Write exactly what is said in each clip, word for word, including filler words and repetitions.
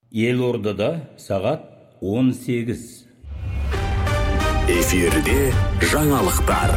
Елордада сағат он сегіз. Эфирде жаңалықтар.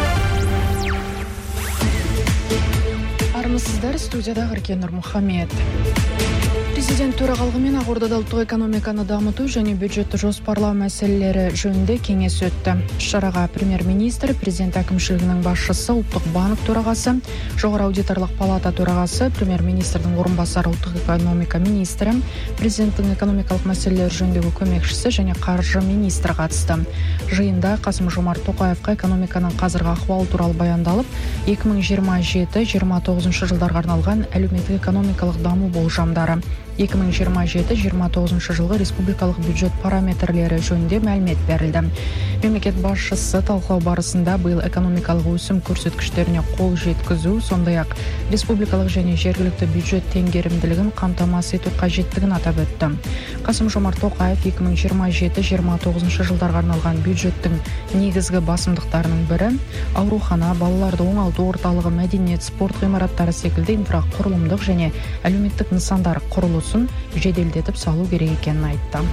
Армысыздар, студияда Ғыркен Нұрмұхамед. Президент төрағалығымен Ақордада ұлттық экономиканы дамыту және бюджетті жоспарлау мәселелері жөнінде кеңес өтті. Шараға премьер-министр, президент әкімшілігінің басшысы, ұлттық банк төрағасы, жоғары аудиторлық палата төрағасы, премьер-министрдің орынбасары, ұлттық экономика министрі, президенттің экономикалық мәселелер жөніндегі көмекшісі және қаржы министрі қатысты. Жиында Қасым-Жомарт Тоқаевқа экономиканың қазіргі ахуалы туралы баяндалып, екі мың жиырма жеті жиырма тоғызыншы жылдарға арналған әлеуметтік экономикалық даму болжамдары, екі мың жиырма жеті жиырма тоғызыншы жылғы республикалық бюджет параметрлері жөнінде мәлімет берілді. Мемлекет басшысы талқылау барысында биыл экономикалық өсім көрсеткіштеріне қол жеткізу, сондай-ақ республикалық және жергілікті бюджет теңгерімділігін қамтамасыз ету қажеттігін атап өтті. Қасым-Жомарт Тоқаев екі мың жиырма жеті жиырма тоғызыншы жылдарға арналған бюджеттің негізгі басымдықтарының бірі аурухана, балаларды оңалту орталығы, мәдениет, спорт ғимараттары секілді инфрақұрылымдық және әлеуметтік нысандар құрылысын жеделдетіп салу керек екенін айтты.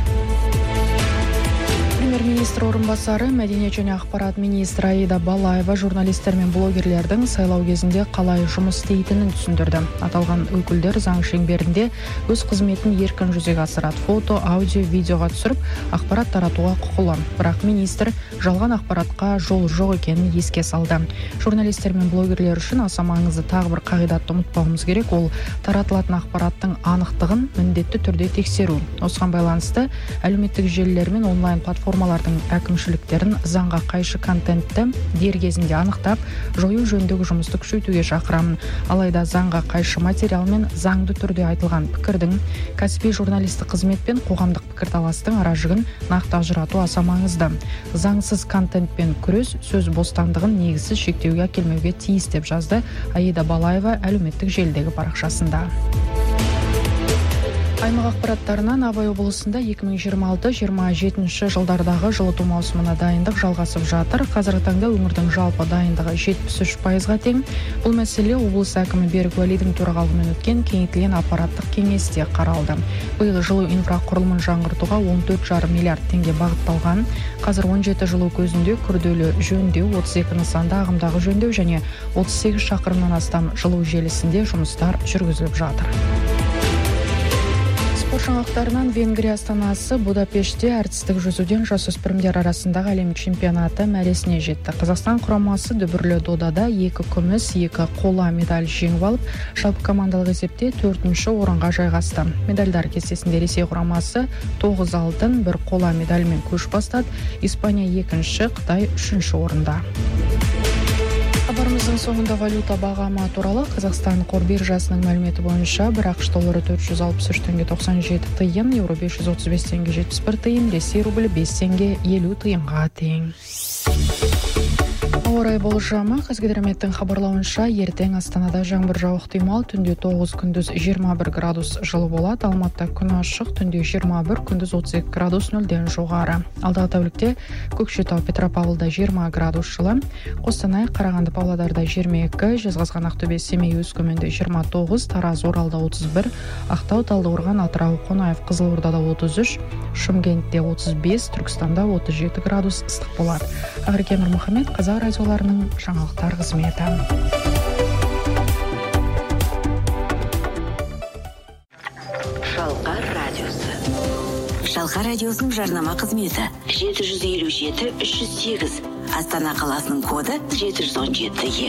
Премьер-министр орынбасары, мәдениет және ақпарат министрі Аида Балаева журналистер мен блогерлердің сайлау кезінде қалай жұмыс істейтінін түсіндірді. Аталған өкілдер заң шеңберінде өз қызметін еркін жүзеге асырады. Фото, аудио, видеоға түсіріп, ақпарат таратуға құқылы. Бірақ министр жалған ақпаратқа жол жоқ екенін еске салды. Журналистер мен блогерлер үшін аса маңызды тағы бір қағидатты ұмытпауымыз керек, ол таратылатын ақпараттың анықтығын міндетті түрде тексеру. Осыған байланысты әлеуметтік желілер мен онлайн платформалардың әкімшіліктерін заңға қайшы контентті дер кезінде анықтап, жою жөніндегі жұмысты күшейтуге шақырамын. Алайда заңға қайшы материал мен заңды түрде айтылған пікірдің кәсіби журналистік қызмет пен қоғамдық пікірталастың аражігін нақты ажырату аса маңызды. Заңсыз контентпен күрес сөз бостандығын негізсіз шектеуге әкелмеуге тиіс деп жазды Аида Балаева әлеуметтік желідегі парақшасында. Аймақ ақпараттарынан Абай облысында екі мың жиырма алты жиырма жетінші жылдардағы жылыту маусымына дайындық жалғасып жатыр. Қазіргі таңда өңірдің жалпы дайындығы жетпіс үш пайызға тең. Бұл мәселе облыс әкімі Берік Уәлидің төрағалығымен өткен кеңейтілген аппараттық кеңесте қаралды. Биыл жылу инфрақұрылымын жаңғыртуға он төрт жарым миллиард теңге бағытталған. Қазір он жеті жылу көзінде күрделі жөндеу, отыз екі нысанда ағымдағы жөндеу және отыз сегіз шақырымнан астам жылу желісінде жұмыстар жүргізіліп жатыр. Спорт жаңалықтарынан Венгрия астанасы Будапештте әртістік жүзуден жасөспірімдер арасындағы әлем чемпионаты мәресіне жетті. Қазақстан құрамасы дүбірлі додада екі күміс, екі қола медаль жеңіп алып, жалпы командалық есепте төртінші орынға жайғасты. Медальдар кестесінде Ресей құрамасы тоғыз алтын, бір қола медальмен көш бастады. Испания екінші, Қытай үшінші орында. Хабарымыздың соңында валюта бағамы туралы. Қазақстан қор биржасының мәліметі бойынша бір ақш доллары төрт жүз алпыс үш теңге тоқсан жеті тиын, еуро бес жүз отыз бес теңге жетпіс бір тиын, Ресей рублі бес теңге елу тиынға тең. Ауа райы болжамы. Қазгидрометтің хабарлауынша ертең Астанада жаңбыр жауып ықтимал, түнде тоғыз, күндіз жиырма бір градус жылы болады. Алматыда күн ашық, түнде жиырма бір, күндіз отыз екі градус нөлден жоғары. Алдағы тәулікте Көкшетау, Петропавлда жиырма градус жылы, Қостанай, Қарағанды, Павлодарда жиырма екі, Жезқазған, Ақтөбе, Семей, Өскеменде жиырма тоғыз, Тараз, Оралда отыз бір, Ақтау, Талдықорған, Атырау, Қонаев, Қызылордада отыз үш, Шымкентте отыз бес, Түркістанда отыз жеті градус ыстық болады. Ғыркен Нұрмұхамед, Қазақ радиоларының жаңалықтар қызметі. Шалқар радиосы. Шалқар радиосының жарнама қызметі жеті жүз елу жеті үш жүз сегіз. Астана қаласының коды жеті жүз он жеті.